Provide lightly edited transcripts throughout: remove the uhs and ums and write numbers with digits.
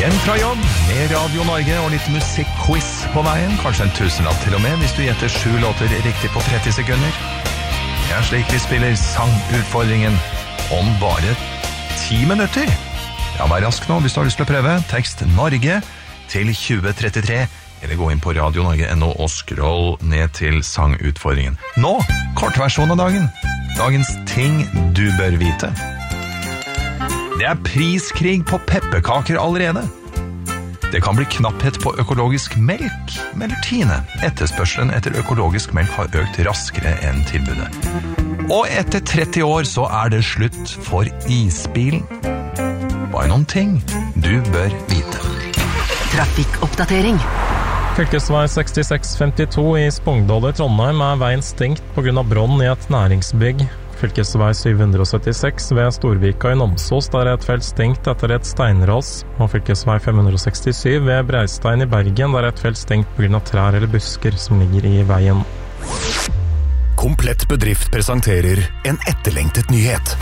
Hjem fra jobb med Radio Norge og litt musikk-quiz på veien. Kanskje en tusenlapp til og med hvis du gjetter 7 låter riktig på 30 sekunder. Det slik vi spiller sangutfordringen om bare 10 minutter. Ja, vær rask nå hvis du har lyst til å prøve. Tekst Norge til 2033. Eller gå inn på radionorge.no og scroll ned til sangutfordringen. Nå, kortversjon av dagen. Dagens ting du bør vite. Det priskrig på pepperkaker allerede. Det kan bli knapphet på økologisk melk, melder Tine. Etterspørselen etter økologisk melk har økt raskere enn tilbudet. Og etter 30 år så det slutt for isbilen. Bare noen ting du bør vite. Trafikkoppdatering. Fylkesvei 6652 i Spongdal i Trondheim veien stengt på grunn av brann i et næringsbygg. Fylkesvei 776 ved Storvika i Namsos, der et felt stengt etter et steinras. Og fylkesvei 567 ved Breistein i Bergen, der et felt stengt på grunn av trær eller busker som ligger i veien. Komplett bedrift presenterer en etterlengtet nyhet.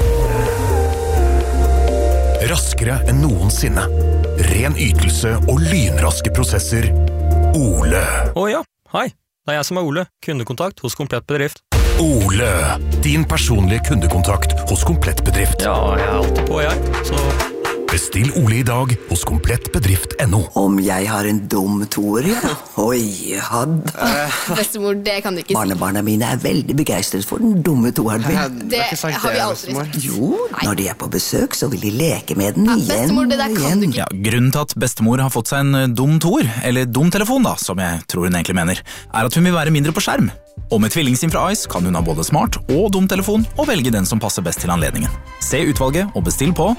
Raskere enn noensinne. Ren ytelse og lynraske prosesser. Ole. Ja, hei. Det jeg som Ole, kundekontakt hos Komplett Bedrift. Ole, din personlige kundekontakt hos Komplett Bedrift. Ja, jeg alltid på så... Bestill Ole i dag hos komplettbedrift.no. Om jeg har en dum toer, ja? Oi, Bestemor, det kan du ikke si. Barnebarna mine veldig begeistret for den dumme toeren min. Det har vi aldri sagt. Jo, når de på besøk, så vil de leke med den igjen bestemor, det der kan du ikke. Ja, grunnen til at bestemor har fått seg en dum toer, eller dum telefon da, som jeg tror hun egentlig mener, at hun vil være mindre på skjerm. Og med tvillingsim fra Ice kan hun ha både smart og dum telefon og velge den som passer best til anledningen. Se utvalget og bestill på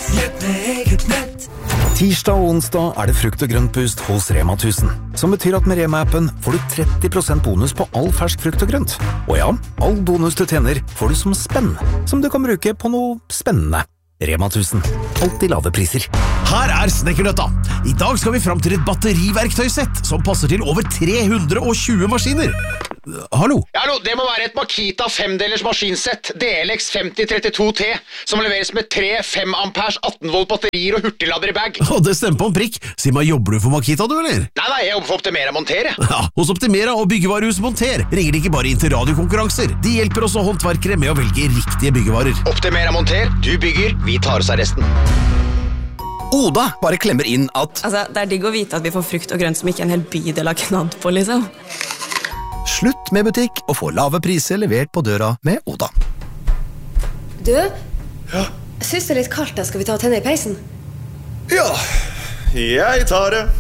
Tirsdag og onsdag det frukt- og grøntboost hos Rema 1000, som betyr at med Rema-appen får du 30% bonus på all fersk frukt og grønt. Og ja, all bonus du tjener får du som spenn, som du kan bruke på noe spennende. Rema 1000. Alltid lave priser. Her Snekkernøtta. I dag skal vi frem til et batteriverktøysett som passer til over 320 maskiner. Hallo? Hallo, det må være et Makita 5-delers maskinsett DLX 5032T som leveres med 3 5 amperes 18 volt batterier og hurtiglader i bag. Det stemmer på en prikk. Si meg, jobber du for Makita du, eller? Nei, jeg jobber for Optimera Monter. Ja, hos Optimera og byggevarehus Monter ringer de ikke bare inn til radiokonkurranser. De hjelper også håndverkere med å velge riktige byggevarer. Optimera Monter, du bygger, vi tar oss av resten. Oda bare klemmer inn at det digg å vite at vi får frukt og grønt som ikke en hel bydel har knadd på, liksom. Slutt med butikk og få lave priser levert på døra med Oda. Du? Ja? Synes det litt kaldt da, skal vi ta og tenne i peisen? Ja, jeg tar det.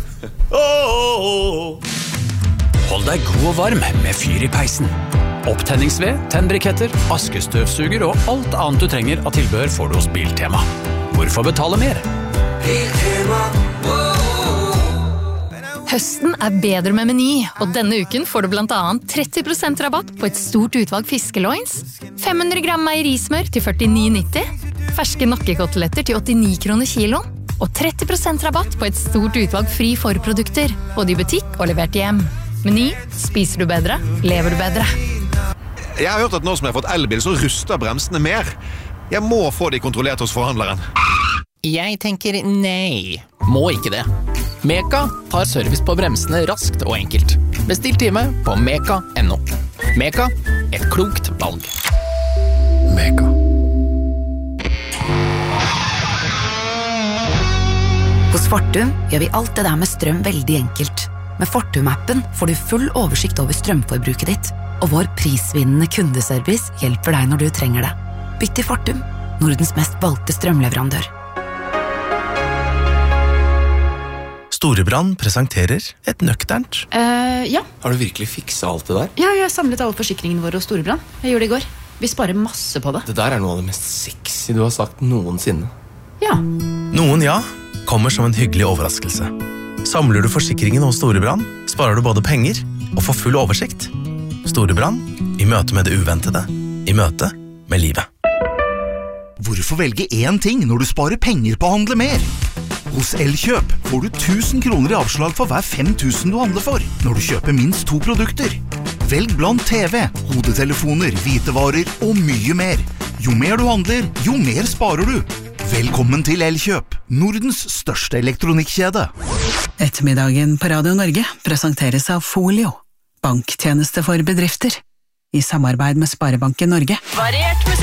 Hold deg god og varm med fyr i peisen. Opptenningsved, tennbriketter, askestøvsuger og alt annet du trenger av tilbehør får du hos Biltema. Hvorfor betale mer? Biltema. Høsten bedre med Meny, og denne uken får du blant annet 30% rabatt på et stort utvalg fiskeloins, 500 gram meierismør til 49,90, ferske nakkekoteletter til 89 kroner kiloen, og 30% rabatt på et stort utvalg fri forprodukter, både i butikk og levert hjem. Meny, spiser du bedre, lever du bedre. Jeg har hørt at nå som jeg har fått elbil, så ruster bremsene mer. Jeg må få de kontrollert hos forhandleren. Jeg tenker nei. Må ikke det. Meka tar service på bremsene raskt og enkelt. Bestill time på meka.no. Meka, et klokt valg. Meka. Hos Fortum gjør vi alt det der med strøm veldig enkelt. Med Fortum-appen får du full oversikt over strømforbruket ditt, og vår prisvinnende kundeservice hjelper deg når du trenger det. Bytt til Fortum, Nordens mest valgte strømleverandør. Storebrand presenterer et nøkternt. Ja. Har du virkelig fikset alt det der? Ja, jeg har samlet alle forsikringene våre hos Storebrand. Jeg gjorde det i går. Vi sparer masse på det. Det der noe av det mest sexy du har sagt noensinne. Ja. Noen ja, kommer som en hyggelig overraskelse. Samler du forsikringen hos Storebrand, sparer du både penger og får full oversikt. Storebrand, i møte med det uventede, i møte med livet. Hvorfor velge én ting når du sparer penger på å handle mer? Hos Elkjøp får du 1000 kroner i avslag for hver 5000 du handler for, når du kjøper minst 2 produkter. Velg blant TV, hodetelefoner, hvitevarer og mye mer. Jo mer du handler, jo mer sparer du. Velkommen til Elkjøp, Nordens største elektronikkjede. Ettermiddagen på Radio Norge presenteres av Folio, banktjeneste for bedrifter, i samarbeid med Sparebanken Norge. Variert musikk.